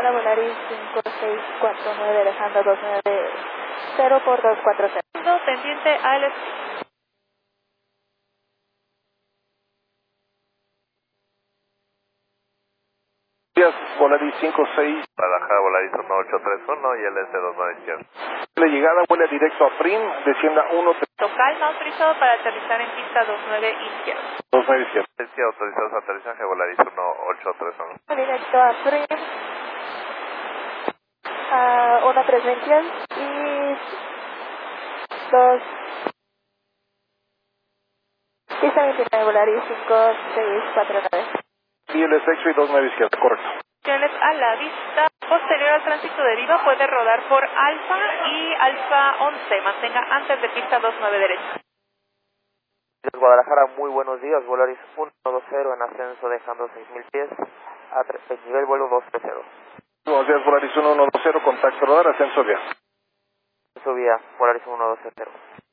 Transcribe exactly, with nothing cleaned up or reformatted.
Guadalajara, Volaris cinco seis cuatro nueve, dejando dos nueve cero por dos cuatro cero. Pendiente a L. Volaris cinco seis. Guadalajara, Volaris uno ocho tres uno y L S dos nueve izquierda. La llegada vuela directo a Prim, descienda uno tres. Calma, autorizado para aterrizar en pista dos nueve izquierda. dos nueve izquierda. Sí, autorizados a aterrizaje, Volaris uno ocho tres uno. Directo a Prim, a uno tres veintiuno y dos. Pista veintinueve, Volaris cinco seis cuatro nueve. Y el sexo y dos nueve izquierda, correcto. A la vista posterior al tránsito de Viva puede rodar por Alfa y Alfa once. Mantenga antes de pista dos nueve derecha. Guadalajara, muy buenos días. Volaris uno dos cero en ascenso dejando seis mil pies. A el nivel vuelo dos tres cero. Buenos días, Volaris uno uno dos cero, contacto radar, ascenso vía. Ascenso vía, Volaris uno dos cero.